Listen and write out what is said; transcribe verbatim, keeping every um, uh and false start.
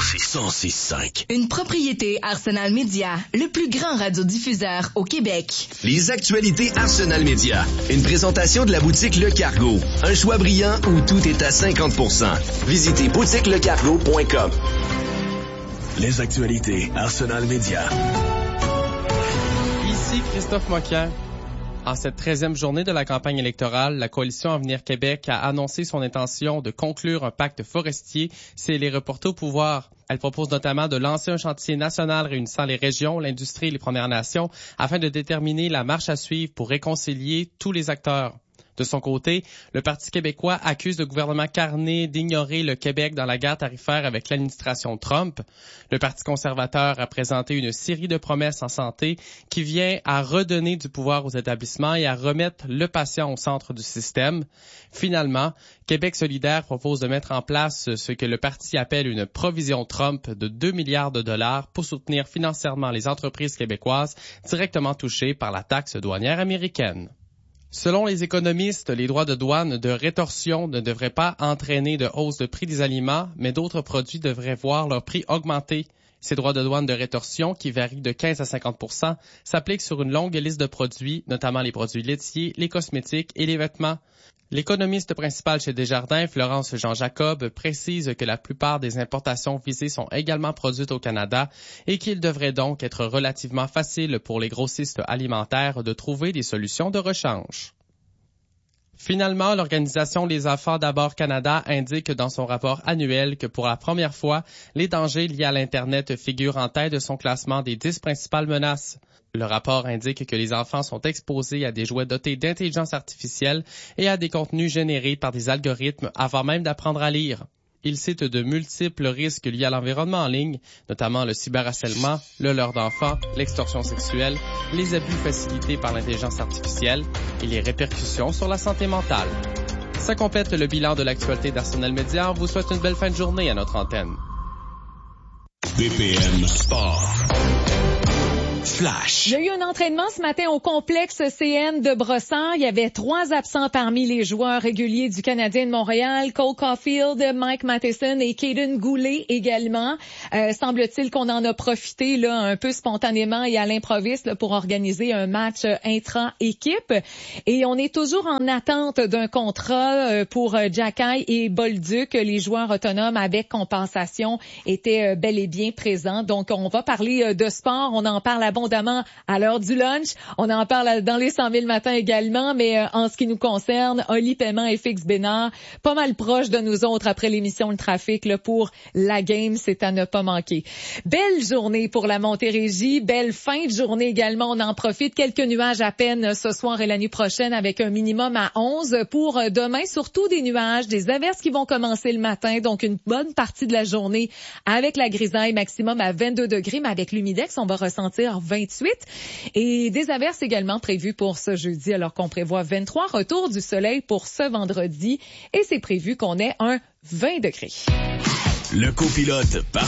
c'est cent six cinq. Une propriété Arsenal Média, le plus grand radiodiffuseur au Québec. Les actualités Arsenal Média. Une présentation de la boutique Le Cargo. Un choix brillant où tout est à cinquante pour cent. Visitez boutique le cargo point com. Les actualités Arsenal Média. Ici Christophe Moquin. En cette treizième journée de la campagne électorale, la Coalition Avenir Québec a annoncé son intention de conclure un pacte forestier si elle est reportée au pouvoir. Elle propose notamment de lancer un chantier national réunissant les régions, l'industrie et les Premières Nations afin de déterminer la marche à suivre pour réconcilier tous les acteurs. De son côté, le Parti québécois accuse le gouvernement Carney d'ignorer le Québec dans la guerre tarifaire avec l'administration Trump. Le Parti conservateur a présenté une série de promesses en santé qui vient à redonner du pouvoir aux établissements et à remettre le patient au centre du système. Finalement, Québec solidaire propose de mettre en place ce que le parti appelle une provision Trump de deux milliards de dollars pour soutenir financièrement les entreprises québécoises directement touchées par la taxe douanière américaine. Selon les économistes, les droits de douane de rétorsion ne devraient pas entraîner de hausse de prix des aliments, mais d'autres produits devraient voir leur prix augmenter. Ces droits de douane de rétorsion, qui varient de quinze à cinquante pour cent, s'appliquent sur une longue liste de produits, notamment les produits laitiers, les cosmétiques et les vêtements. L'économiste principal chez Desjardins, Florence Jean-Jacob, précise que la plupart des importations visées sont également produites au Canada et qu'il devrait donc être relativement facile pour les grossistes alimentaires de trouver des solutions de rechange. Finalement, l'organisation Les Enfants d'abord Canada indique dans son rapport annuel que pour la première fois, les dangers liés à l'Internet figurent en tête de son classement des dix principales menaces. Le rapport indique que les enfants sont exposés à des jouets dotés d'intelligence artificielle et à des contenus générés par des algorithmes avant même d'apprendre à lire. Il cite de multiples risques liés à l'environnement en ligne, notamment le cyberharcèlement, le leurre d'enfants, l'extorsion sexuelle, les abus facilités par l'intelligence artificielle et les répercussions sur la santé mentale. Ça complète le bilan de l'actualité d'Arsenal Média. On vous souhaite une belle fin de journée à notre antenne. B P M Sport. Flash. Il y a eu un entraînement ce matin au complexe C N de Brossard. Il y avait trois absents parmi les joueurs réguliers du Canadien de Montréal. Cole Caulfield, Mike Matheson et Caden Goulet également. Euh, semble-t-il qu'on en a profité là un peu spontanément et à l'improviste là, pour organiser un match intra-équipe. Et on est toujours en attente d'un contrat euh, pour Jacky et Bolduc. Les joueurs autonomes avec compensation étaient euh, bel et bien présents. Donc, on va parler euh, de sport. On en parle abondamment à l'heure du lunch. On en parle dans les cent mille matins également, mais euh, en ce qui nous concerne, Oli Paiement et Fix Bénard, pas mal proches de nous autres après l'émission Le Trafic là, pour la game, c'est à ne pas manquer. Belle journée pour la Montérégie, belle fin de journée également. On en profite, quelques nuages à peine ce soir et la nuit prochaine avec un minimum à onze. Pour demain, surtout des nuages, des averses qui vont commencer le matin, donc une bonne partie de la journée avec la grisaille, maximum à vingt-deux degrés, mais avec l'humidex, on va ressentir vingt-huit et des averses également prévues pour ce jeudi alors qu'on prévoit vingt-trois. Retour du soleil pour ce vendredi et c'est prévu qu'on ait un vingt degrés. Le copilote par